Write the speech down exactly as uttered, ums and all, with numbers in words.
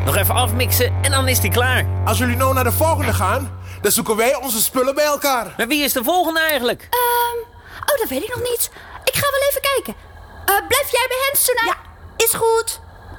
Nog even afmixen en dan is die klaar. Als jullie nou naar de volgende gaan, dan zoeken wij onze spullen bij elkaar. Maar wie is de volgende eigenlijk? Ehm, oh, dat weet ik nog niet. Ik ga wel even kijken. Uh, blijf jij bij hen, Sunai? Ja, is goed.